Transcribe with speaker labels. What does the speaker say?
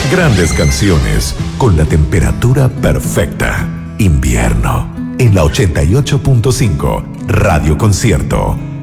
Speaker 1: Grandes canciones con la temperatura perfecta. Invierno en la 88.5 Radio Concierto.